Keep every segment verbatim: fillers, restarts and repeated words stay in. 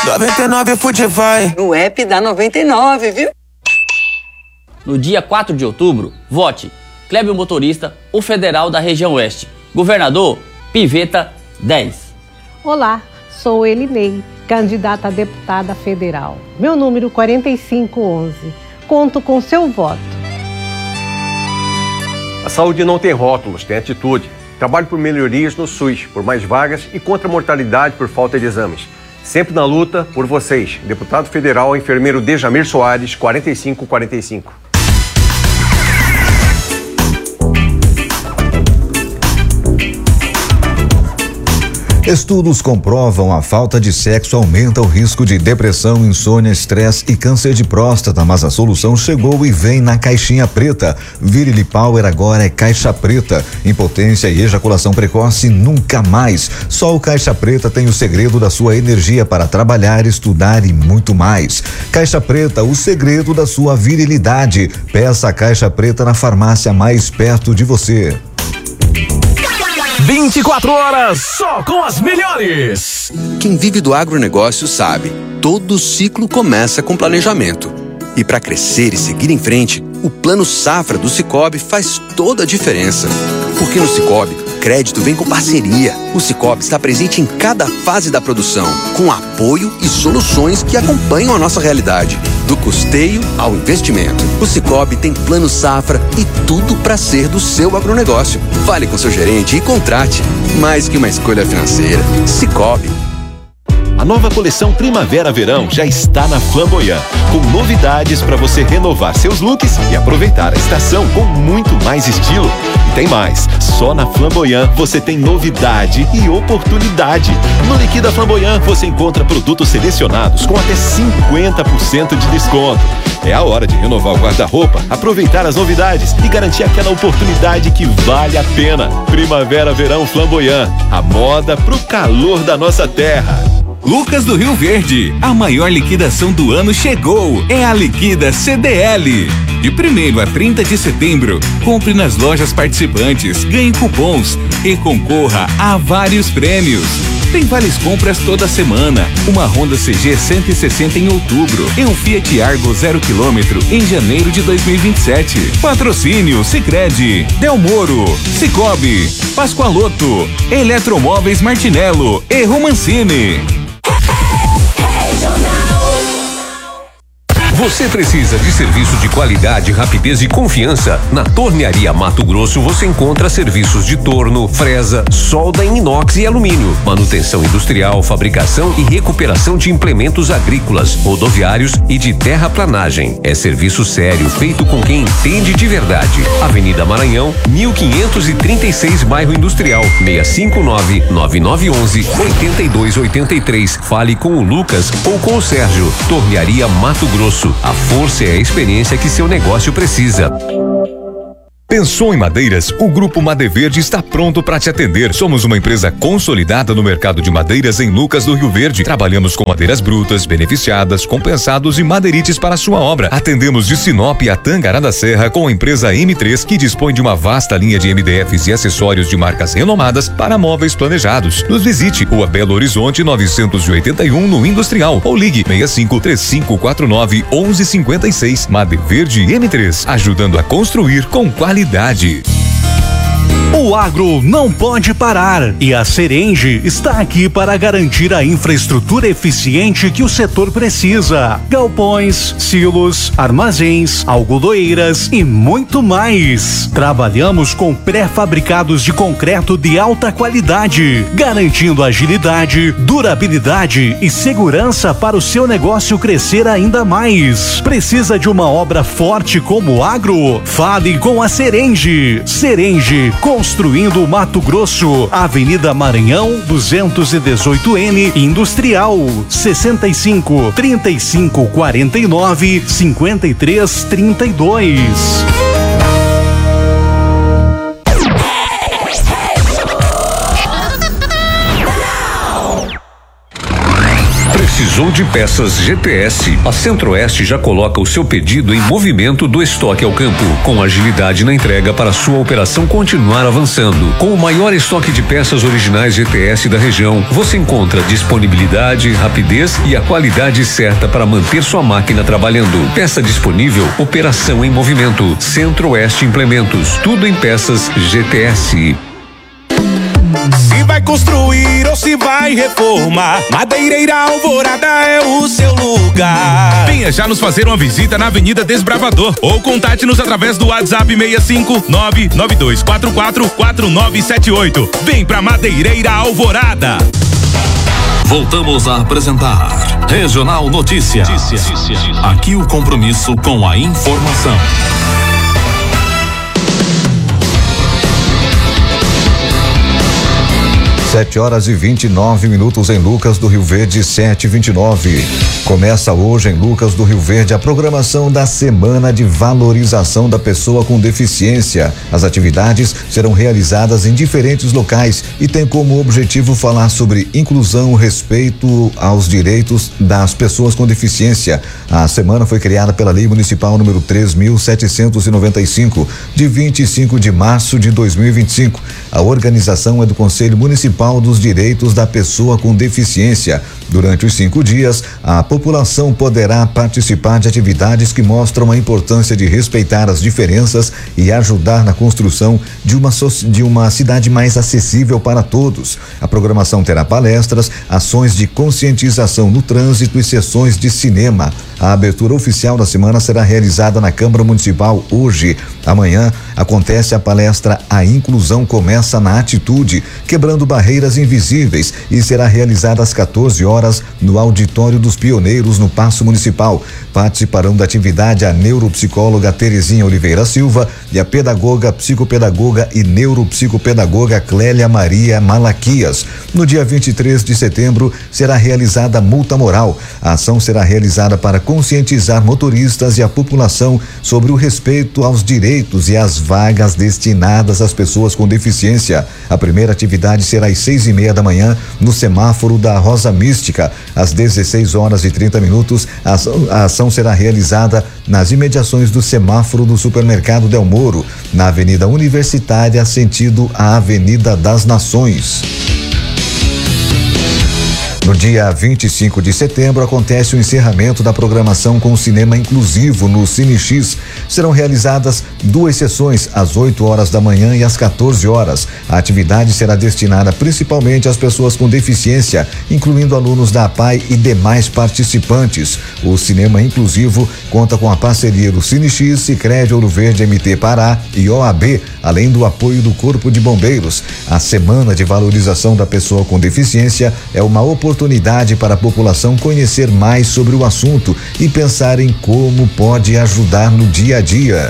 noventa e nove Food vai. No app da noventa e nove, viu? No dia quatro de outubro, vote Clébio Motorista, o federal da região oeste. Governador, Piveta dez. Olá, sou Elinei, candidata a deputada federal. Meu número quarenta e cinco onze. Conto com seu voto. A saúde não tem rótulos, tem atitude. Trabalho por melhorias no SUS, por mais vagas e contra a mortalidade por falta de exames. Sempre na luta por vocês. Deputado federal, enfermeiro Dejamir Soares, quarenta e cinco quarenta e cinco. Estudos comprovam a falta de sexo aumenta o risco de depressão, insônia, estresse e câncer de próstata, mas a solução chegou e vem na caixinha preta. Virile Power agora é caixa preta. Impotência e ejaculação precoce nunca mais. Só o Caixa Preta tem o segredo da sua energia para trabalhar, estudar e muito mais. Caixa Preta, o segredo da sua virilidade. Peça a Caixa Preta na farmácia mais perto de você. vinte e quatro horas só com as melhores. Quem vive do agronegócio sabe, todo ciclo começa com planejamento. E para crescer e seguir em frente, o Plano Safra do Sicoob faz toda a diferença. Porque no Sicoob, crédito vem com parceria. O Sicoob está presente em cada fase da produção, com apoio e soluções que acompanham a nossa realidade. Do custeio ao investimento. O Sicoob tem Plano Safra e tudo para ser do seu agronegócio. Fale com seu gerente e contrate. Mais que uma escolha financeira. Sicoob. A nova coleção Primavera-Verão já está na Flamboyant, com novidades para você renovar seus looks e aproveitar a estação com muito mais estilo. E tem mais, só na Flamboyant você tem novidade e oportunidade. No Liquida Flamboyant você encontra produtos selecionados com até cinquenta por cento de desconto. É a hora de renovar o guarda-roupa, aproveitar as novidades e garantir aquela oportunidade que vale a pena. Primavera-Verão Flamboyant, a moda pro calor da nossa terra. Lucas do Rio Verde, a maior liquidação do ano chegou. É a Liquida C D L. De primeiro a trinta de setembro, compre nas lojas participantes, ganhe cupons e concorra a vários prêmios. Tem várias compras toda semana. Uma Honda C G cento e sessenta em outubro e um Fiat Argo zero quilômetro em janeiro de dois mil e vinte e sete. Patrocínio Sicredi, Del Moro, Sicoob, Pascoaloto, Eletromóveis Martinello e Romancini. Você precisa de serviço de qualidade, rapidez e confiança? Na Tornearia Mato Grosso você encontra serviços de torno, fresa, solda em inox e alumínio, manutenção industrial, fabricação e recuperação de implementos agrícolas, rodoviários e de terraplanagem. É serviço sério, feito com quem entende de verdade. Avenida Maranhão, mil quinhentos e trinta e seis, Bairro Industrial, seis cinco nove, nove nove um um, oito dois oito três. Fale com o Lucas ou com o Sérgio. Tornearia Mato Grosso. A força é a experiência que seu negócio precisa. Pensou em madeiras? O Grupo Madeverde está pronto para te atender. Somos uma empresa consolidada no mercado de madeiras em Lucas do Rio Verde. Trabalhamos com madeiras brutas, beneficiadas, compensados e madeirites para sua obra. Atendemos de Sinop a Tangará da Serra com a empresa M três, que dispõe de uma vasta linha de M D Fs e acessórios de marcas renomadas para móveis planejados. Nos visite, Rua Belo Horizonte novecentos e oitenta e um, no Industrial, ou ligue seis cinco três cinco quatro nove um um cinco seis. Madeverde M três, ajudando a construir com qualidade. O agro não pode parar e a Serenge está aqui para garantir a infraestrutura eficiente que o setor precisa. Galpões, silos, armazéns, algodoeiras e muito mais. Trabalhamos com pré-fabricados de concreto de alta qualidade, garantindo agilidade, durabilidade e segurança para o seu negócio crescer ainda mais. Precisa de uma obra forte como o agro? Fale com a Serenge. Serenge, construindo Mato Grosso, Avenida Maranhão, duzentos e dezoito N, Industrial, sessenta e cinco, trinta e cinco, quarenta e nove, cinquenta e três, trinta e dois. máquinas ou de peças G T S. A Centro-Oeste já coloca o seu pedido em movimento do estoque ao campo, com agilidade na entrega para sua operação continuar avançando. Com o maior estoque de peças originais G T S da região, você encontra disponibilidade, rapidez e a qualidade certa para manter sua máquina trabalhando. Peça disponível, operação em movimento. Centro-Oeste Implementos, tudo em peças G T S. Se vai construir ou se vai reformar, Madeireira Alvorada é o seu lugar. Venha já nos fazer uma visita na Avenida Desbravador ou contate-nos através do WhatsApp seis cinco nove nove dois quatro quatro quatro nove sete oito. Vem pra Madeireira Alvorada. Voltamos a apresentar Regional Notícias. Aqui o compromisso com a informação. Sete horas e vinte e nove minutos em Lucas do Rio Verde, sete e vinte e nove. Começa hoje em Lucas do Rio Verde a programação da Semana de Valorização da Pessoa com Deficiência. As atividades serão realizadas em diferentes locais e tem como objetivo falar sobre inclusão, respeito aos direitos das pessoas com deficiência. A semana foi criada pela Lei Municipal número três mil setecentos e noventa e cinco, de vinte e cinco de março de dois mil e vinte e cinco. A organização é do Conselho Municipal dos Direitos da Pessoa com Deficiência. Durante os cinco dias, a população poderá participar de atividades que mostram a importância de respeitar as diferenças e ajudar na construção de uma, de uma cidade mais acessível para todos. A programação terá palestras, ações de conscientização no trânsito e sessões de cinema. A abertura oficial da semana será realizada na Câmara Municipal hoje. Amanhã acontece a palestra A Inclusão Começa na Atitude, quebrando barreiras invisíveis, e será realizada às quatorze horas no Auditório dos Pioneiros, no Paço Municipal. Participarão da atividade a neuropsicóloga Terezinha Oliveira Silva e a pedagoga, psicopedagoga e neuropsicopedagoga Clélia Maria Malaquias. No dia vinte e três de setembro será realizada a multa moral. A ação será realizada para conscientizar motoristas e a população sobre o respeito aos direitos e às vagas destinadas às pessoas com deficiência. A primeira atividade será às seis e meia da manhã no semáforo da Rosa Mística. Às dezesseis horas e trinta minutos, a ação, a ação será realizada nas imediações do semáforo do Supermercado Del Moro, na Avenida Universitária, sentido a Avenida das Nações. No dia vinte e cinco de setembro acontece o encerramento da programação com o cinema inclusivo no Cine X. Serão realizadas duas sessões, às oito horas da manhã e às quatorze horas. A atividade será destinada principalmente às pessoas com deficiência, incluindo alunos da A P A I e demais participantes. O cinema inclusivo conta com a parceria do Cine X, Sicredi Ouro Verde M T Pará e O A B, além do apoio do Corpo de Bombeiros. A Semana de Valorização da Pessoa com Deficiência é uma oportunidade oportunidade para a população conhecer mais sobre o assunto e pensar em como pode ajudar no dia a dia.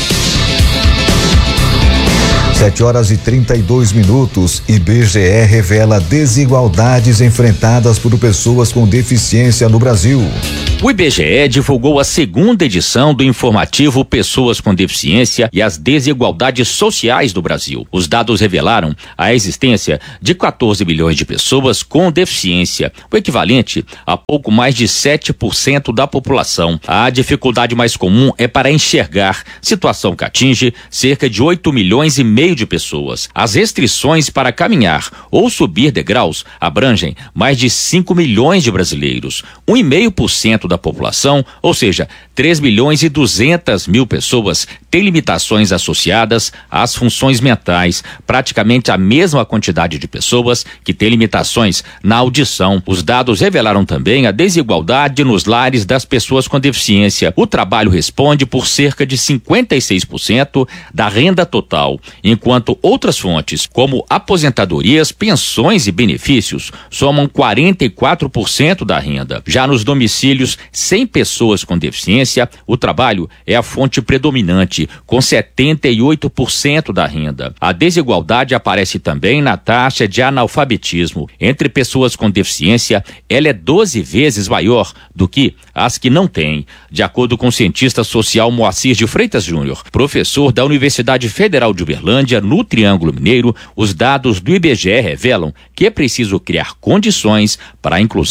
Sete horas e trinta e dois minutos. I B G E revela desigualdades enfrentadas por pessoas com deficiência no Brasil. O I B G E divulgou a segunda edição do informativo Pessoas com Deficiência e as Desigualdades Sociais do Brasil. Os dados revelaram a existência de quatorze milhões de pessoas com deficiência, o equivalente a pouco mais de sete por cento da população. A dificuldade mais comum é para enxergar, situação que atinge cerca de oito milhões e meio de pessoas. As restrições para caminhar ou subir degraus abrangem mais de cinco milhões de brasileiros, um vírgula cinco por cento da população, ou seja, três milhões e duzentas mil pessoas têm limitações associadas às funções mentais, praticamente a mesma quantidade de pessoas que têm limitações na audição. Os dados revelaram também a desigualdade nos lares das pessoas com deficiência. O trabalho responde por cerca de cinquenta e seis por cento da renda total, enquanto outras fontes, como aposentadorias, pensões e benefícios, somam quarenta e quatro por cento da renda. Já nos domicílios sem pessoas com deficiência, o trabalho é a fonte predominante, com setenta e oito por cento da renda. A desigualdade aparece também na taxa de analfabetismo. Entre pessoas com deficiência, ela é doze vezes maior do que as que não têm. De acordo com o cientista social Moacir de Freitas Júnior, professor da Universidade Federal de Uberlândia, no Triângulo Mineiro, os dados do I B G E revelam que é preciso criar condições para a inclusão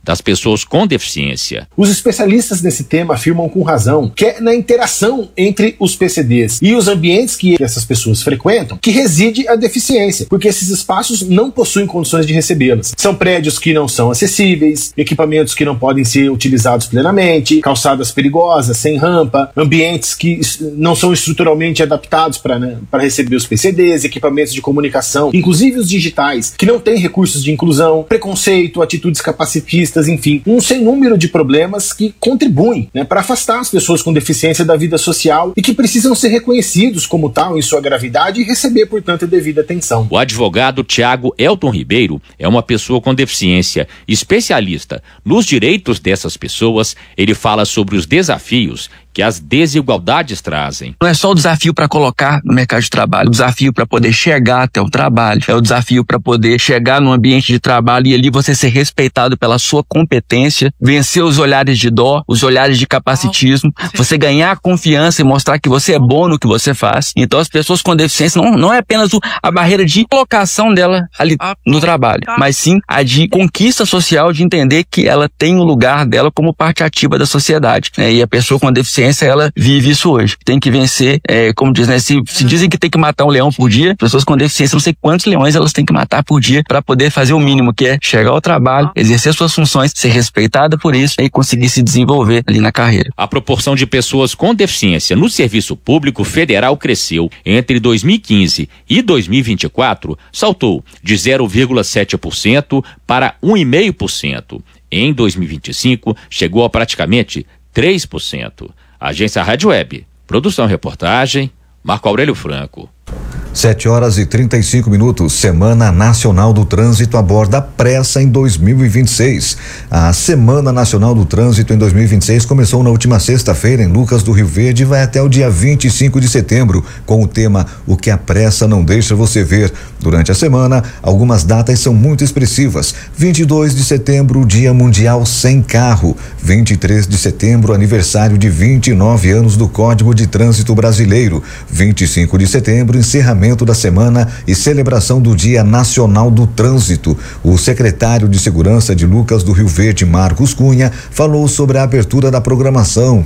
das pessoas com deficiência. Os especialistas nesse tema afirmam com razão que é na interação entre os P C Ds e os ambientes que essas pessoas frequentam que reside a deficiência, porque esses espaços não possuem condições de recebê-las. São prédios que não são acessíveis, equipamentos que não podem ser utilizados plenamente, calçadas perigosas, sem rampa, ambientes que não são estruturalmente adaptados para né, para receber os P C Ds, equipamentos de comunicação, inclusive os digitais, que não têm recursos de inclusão, preconceito, atitudes capacitistas, enfim, um sem número de problemas que contribuem né, para afastar as pessoas com deficiência da vida social e que precisam ser reconhecidos como tal em sua gravidade e receber, portanto, a devida atenção. O advogado Tiago Elton Ribeiro é uma pessoa com deficiência, especialista nos direitos dessas pessoas. Ele fala sobre os desafios que as desigualdades trazem. Não é só o desafio para colocar no mercado de trabalho, o desafio para poder chegar até o trabalho, é o desafio para poder chegar no ambiente de trabalho e ali você ser respeitado pela sua competência, vencer os olhares de dó, os olhares de capacitismo, você ganhar confiança e mostrar que você é bom no que você faz. Então as pessoas com deficiência não, não é apenas o, a barreira de colocação dela ali no trabalho, mas sim a de conquista social, de entender que ela tem o lugar dela como parte ativa da sociedade, né? E a pessoa com deficiência ela vive isso hoje. Tem que vencer, é, como diz, né? Se, se dizem que tem que matar um leão por dia, pessoas com deficiência, não sei quantos leões elas têm que matar por dia para poder fazer o mínimo, que é chegar ao trabalho, exercer suas funções, ser respeitada por isso e conseguir se desenvolver ali na carreira. A proporção de pessoas com deficiência no serviço público federal cresceu. Entre dois mil e quinze e dois mil e vinte e quatro, saltou de zero vírgula sete por cento para um vírgula cinco por cento. Em dois mil e vinte e cinco, chegou a praticamente três por cento. Agência Rádio Web. Produção e reportagem, Marco Aurélio Franco. sete horas e trinta e cinco minutos. Semana Nacional do Trânsito aborda a pressa em dois mil e vinte e seis. A Semana Nacional do Trânsito em dois mil e vinte e seis começou na última sexta-feira em Lucas do Rio Verde e vai até o dia vinte e cinco de setembro, com o tema O que a pressa não deixa você ver. Durante a semana, algumas datas são muito expressivas. vinte e dois de setembro, Dia Mundial Sem Carro. vinte e três de setembro, aniversário de vinte e nove anos do Código de Trânsito Brasileiro. vinte e cinco de setembro, encerramento da semana e celebração do Dia Nacional do Trânsito. O secretário de Segurança de Lucas do Rio Verde, Marcos Cunha, falou sobre a abertura da programação.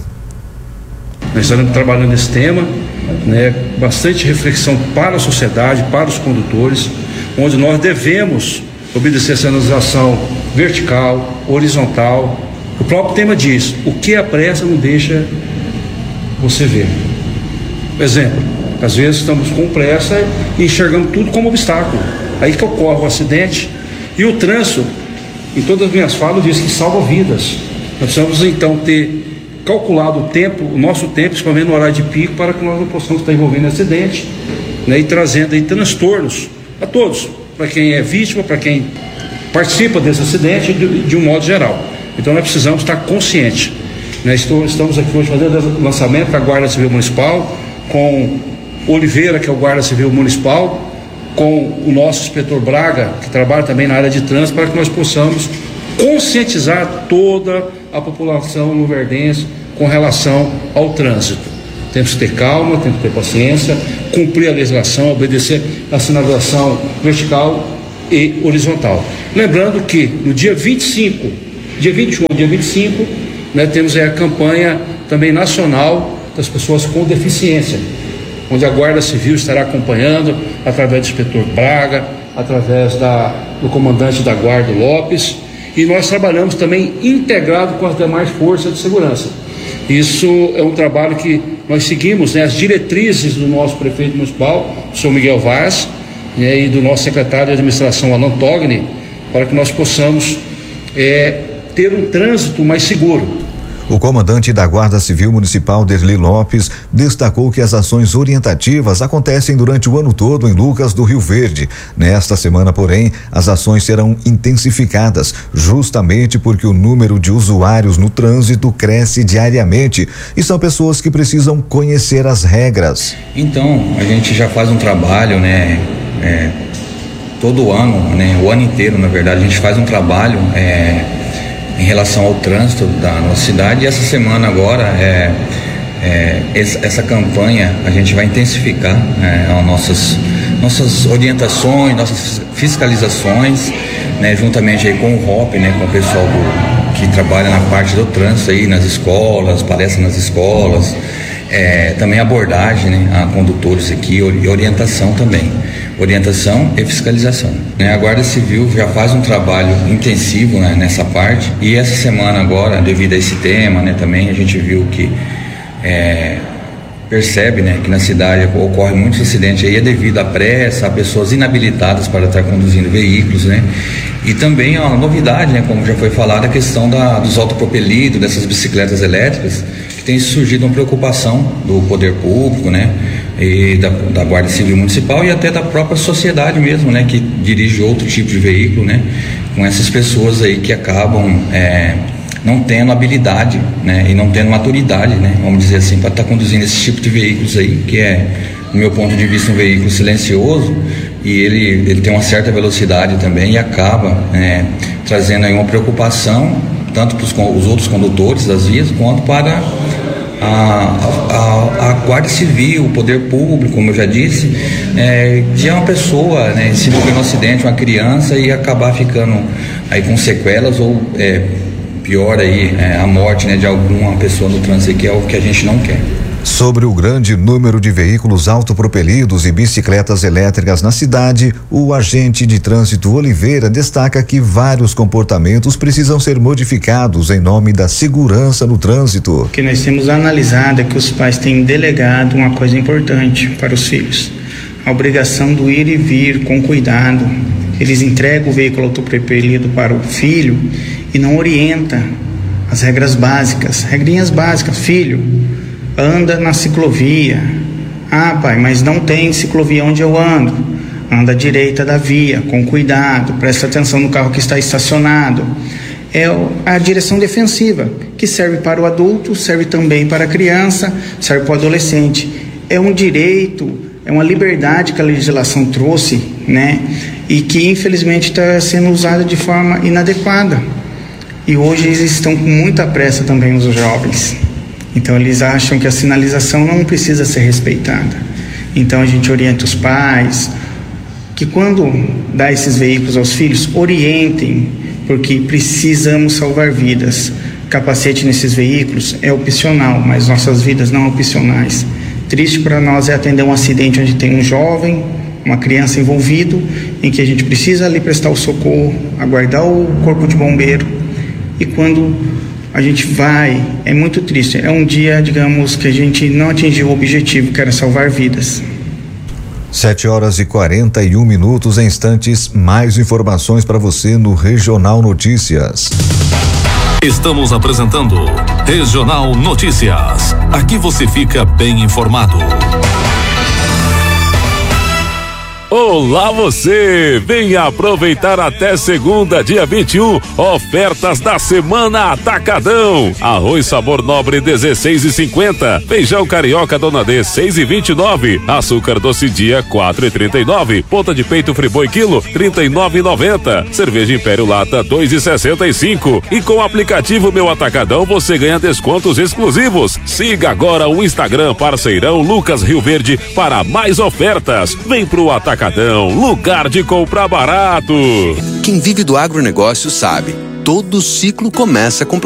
Nós estamos trabalhando nesse tema, né, bastante reflexão para a sociedade, para os condutores, onde nós devemos obedecer a sinalização vertical, horizontal. O próprio tema diz: o que a pressa não deixa você ver. Exemplo, às vezes estamos com pressa e enxergamos tudo como obstáculo. Aí que ocorre o acidente. E o trânsito, em todas as minhas falas, diz que salva vidas. Nós precisamos então ter calculado o tempo, o nosso tempo, principalmente no horário de pico, para que nós não possamos estar envolvendo acidente, né, e trazendo aí transtornos a todos, para quem é vítima, para quem participa desse acidente, de, de um modo geral. Então nós precisamos estar conscientes. Né, estou, estamos aqui hoje fazendo o lançamento da Guarda Civil Municipal, com Oliveira, que é o Guarda Civil Municipal, com o nosso inspetor Braga, que trabalha também na área de trânsito, para que nós possamos conscientizar toda a população luverdense com relação ao trânsito. Temos que ter calma, temos que ter paciência, cumprir a legislação, obedecer a sinalização vertical e horizontal. Lembrando que no dia vinte e cinco, dia vinte e um, dia vinte e cinco, né, temos aí a campanha também nacional das pessoas com deficiência, onde a Guarda Civil estará acompanhando através do inspetor Braga, através da, do comandante da Guarda Lopes, e nós trabalhamos também integrado com as demais forças de segurança. Isso é um trabalho que nós seguimos, né, as diretrizes do nosso prefeito municipal, o senhor Miguel Vaz, né, e do nosso secretário de administração, Alan Togni, para que nós possamos é, ter um trânsito mais seguro. O comandante da Guarda Civil Municipal, Derli Lopes, destacou que as ações orientativas acontecem durante o ano todo em Lucas do Rio Verde. Nesta semana, porém, as ações serão intensificadas, justamente porque o número de usuários no trânsito cresce diariamente e são pessoas que precisam conhecer as regras. Então, a gente já faz um trabalho, né, é, todo ano, né, o ano inteiro, na verdade, a gente faz um trabalho, é, em relação ao trânsito da nossa cidade, e essa semana agora é, é, essa, essa campanha a gente vai intensificar, né, as nossas, nossas orientações, nossas fiscalizações, né, juntamente aí com o R O P, né, com o pessoal do que trabalha na parte do trânsito aí nas escolas, palestra nas escolas, é, também abordagem, né, a condutores aqui e orientação também. Orientação e fiscalização. A Guarda Civil já faz um trabalho intensivo, né, nessa parte, e essa semana agora, devido a esse tema, né, também a gente viu que é, percebe, né, que na cidade ocorre muitos acidentes aí é devido à pressa, a pessoas inabilitadas para estar conduzindo veículos, né, e também a novidade, né, como já foi falado, a questão da, dos autopropelidos, dessas bicicletas elétricas, que tem surgido uma preocupação do poder público, né, e da, da Guarda Civil Municipal e até da própria sociedade mesmo, né, que dirige outro tipo de veículo, né, com essas pessoas aí que acabam é, não tendo habilidade, né, e não tendo maturidade, né, vamos dizer assim, para estar tá conduzindo esse tipo de veículos aí, que é, do meu ponto de vista, um veículo silencioso, e ele, ele tem uma certa velocidade também e acaba é, trazendo aí uma preocupação tanto para os outros condutores das vias quanto para A, a, a Guarda Civil, o poder público, como eu já disse, é, de uma pessoa, né, se envolver num acidente, uma criança, e acabar ficando aí com sequelas ou é, pior aí, é, a morte, né, de alguma pessoa no trânsito, que é o que a gente não quer. Sobre o grande número de veículos autopropelidos e bicicletas elétricas na cidade, o agente de trânsito Oliveira destaca que vários comportamentos precisam ser modificados em nome da segurança no trânsito. O que nós temos analisado é que os pais têm delegado uma coisa importante para os filhos: a obrigação do ir e vir com cuidado. Eles entregam o veículo autopropelido para o filho e não orienta as regras básicas, regrinhas básicas. Filho, anda na ciclovia. Ah, pai, mas não tem ciclovia onde eu ando. Anda à direita da via, com cuidado, presta atenção no carro que está estacionado. É a direção defensiva, que serve para o adulto, serve também para a criança, serve para o adolescente. É um direito, é uma liberdade que a legislação trouxe, né? E que infelizmente está sendo usada de forma inadequada. E hoje eles estão com muita pressa também, os jovens. Então eles acham que a sinalização não precisa ser respeitada. Então a gente orienta os pais que quando dá esses veículos aos filhos, orientem, porque precisamos salvar vidas. Capacete nesses veículos é opcional, mas nossas vidas não opcionais. Triste para nós é atender um acidente onde tem um jovem, uma criança envolvido, em que a gente precisa ali prestar o socorro, aguardar o corpo de bombeiro, e quando a gente vai, é muito triste. É um dia, digamos, que a gente não atingiu o objetivo, que era salvar vidas. Sete horas e quarenta e um minutos. Em instantes, mais informações para você no Regional Notícias. Estamos apresentando Regional Notícias. Aqui você fica bem informado. Olá você, venha aproveitar até segunda, dia vinte e um, ofertas da semana Atacadão. Arroz sabor nobre dezesseis e cinquenta, feijão carioca Dona D seis e vinte e nove, açúcar doce dia quatro e trinta e nove, ponta de peito friboi quilo trinta e nove e noventa, cerveja Império lata dois e sessenta e cinco. E com o aplicativo Meu Atacadão você ganha descontos exclusivos. Siga agora o Instagram parceirão Lucas Rio Verde para mais ofertas. Vem pro Atacadão. Lugar de comprar barato. Quem vive do agronegócio sabe, todo ciclo começa com